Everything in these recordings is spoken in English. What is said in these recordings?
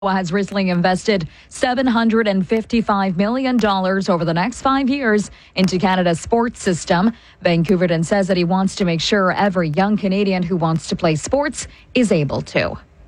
has recently invested $755 million over the next 5 years into Canada's sports system. Vancouver then says that he wants to make sure every young Canadian who wants to play sports is able to.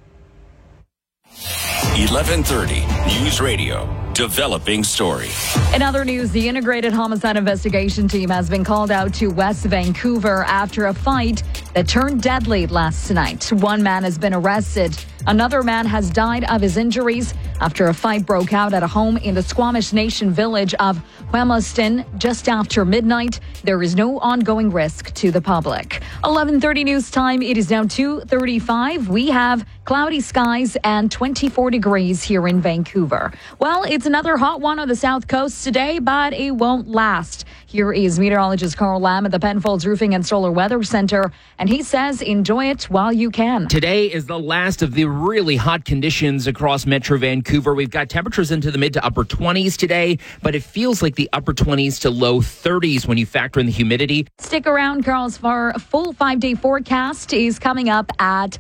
1130 News Radio. Developing story. In other news, the Integrated Homicide Investigation Team has been called out to West Vancouver after a fight that turned deadly last night. One man has been arrested. Another man has died of his injuries after a fight broke out at a home in the Squamish Nation village of Whamaston just after midnight. There is no ongoing risk to the public. 11:30 news time. It is now 2:35. We have cloudy skies and 24 degrees here in Vancouver. Well, it's another hot one on the south coast today, but it won't last. Here is meteorologist Carl Lamb at the Penfolds Roofing and Solar Weather Center, and he says enjoy it while you can. Today is the last of the really hot conditions across Metro Vancouver. We've got temperatures into the mid to upper 20s today, but it feels like the upper 20s to low 30s when you factor in the humidity. Stick around, Carl's for a full 5-day forecast is coming up at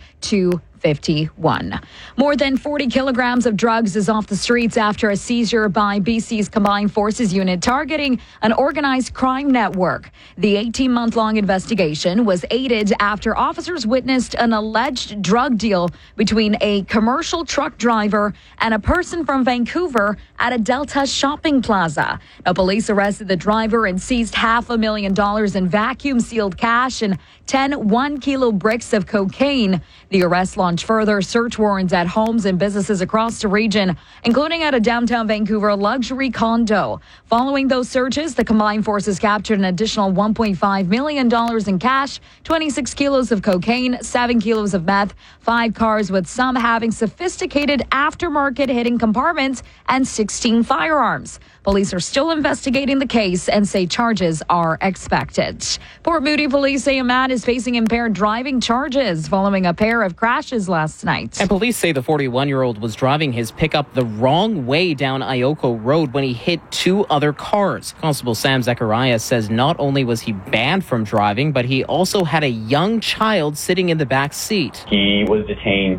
2:51. More than 40 kilograms of drugs is off the streets after a seizure by BC's Combined Forces Unit targeting an organized crime network. The 18-month-long investigation was aided after officers witnessed an alleged drug deal between a commercial truck driver and a person from Vancouver at a Delta shopping plaza. Now, police arrested the driver and seized $500,000 in vacuum-sealed cash and 10 1-kilo bricks of cocaine. The arrest launched further search warrants at homes and businesses across the region, including at a downtown Vancouver luxury condo. Following those searches, the Combined Forces captured an additional $1.5 million in cash, 26 kilos of cocaine, 7 kilos of meth, 5 cars with some having sophisticated aftermarket hidden compartments, and 16 firearms. Police are still investigating the case and say charges are expected. Port Moody police say a man is facing impaired driving charges following a pair of crashes last night. And police say the 41-year-old was driving his pickup the wrong way down Ioko Road when he hit 2 other cars. Constable Sam Zechariah says not only was he banned from driving, but he also had a young child sitting in the back seat. He was detained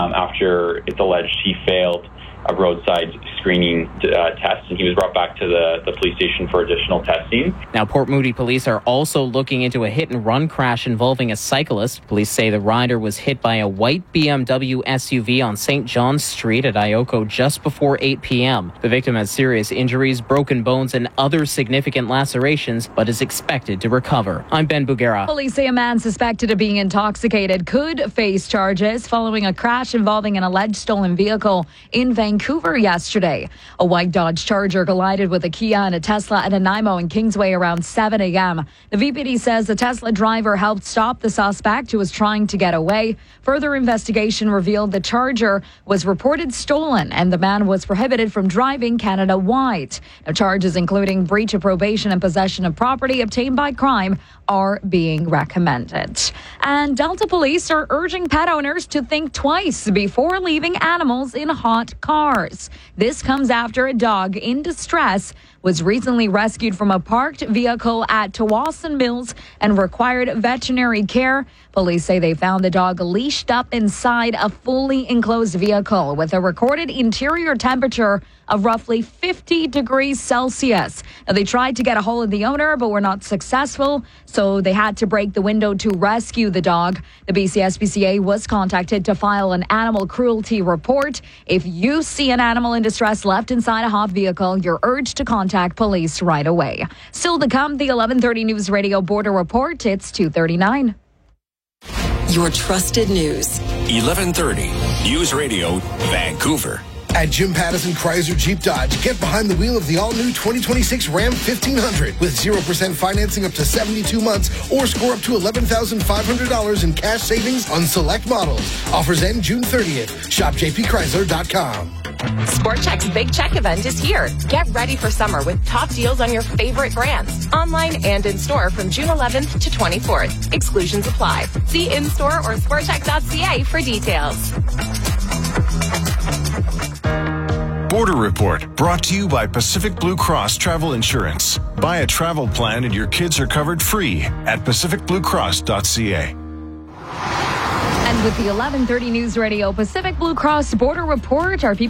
after it's alleged he failed a roadside screening test, and he was brought back to the police station for additional testing. Now, Port Moody police are also looking into a hit-and-run crash involving a cyclist. Police say the rider was hit by a white BMW SUV on St. John's Street at Ioko just before 8 p.m. The victim has serious injuries, broken bones, and other significant lacerations, but is expected to recover. I'm Ben Bugera. Police say a man suspected of being intoxicated could face charges following a crash involving an alleged stolen vehicle in Vancouver yesterday. A white Dodge Charger collided with a Kia and a Tesla at Nanaimo and Kingsway around 7 a.m. The VPD says the Tesla driver helped stop the suspect who was trying to get away. Further investigation revealed the Charger was reported stolen and the man was prohibited from driving Canada-wide. Now, charges including breach of probation and possession of property obtained by crime are being recommended. And Delta police are urging pet owners to think twice before leaving animals in hot cars. This comes after a dog in distress was recently rescued from a parked vehicle at Tawasin Mills and required veterinary care. Police say they found the dog leashed up inside a fully enclosed vehicle with a recorded interior temperature of roughly 50 degrees Celsius. Now, they tried to get a hold of the owner, but were not successful, so they had to break the window to rescue the dog. The BC-SPCA was contacted to file an animal cruelty report. If you see an animal in distress left inside a hot vehicle, you're urged to contact police right away. Still to come, the 11:30 News Radio Border Report. It's 2:39. Your trusted news. 1130 News Radio, Vancouver. At Jim Pattison Chrysler Jeep Dodge, get behind the wheel of the all-new 2026 Ram 1500 with 0% financing up to 72 months or score up to $11,500 in cash savings on select models. Offers end June 30th. Shop jpchrysler.com. Sport Chek's Big Check event is here. Get ready for summer with top deals on your favorite brands. Online and in store from June 11th to 24th. Exclusions apply. See in-store or sportchek.ca for details. Border Report, brought to you by Pacific Blue Cross Travel Insurance. Buy a travel plan and your kids are covered free at pacificbluecross.ca. And with the 11:30 News Radio Pacific Blue Cross Border Report, our people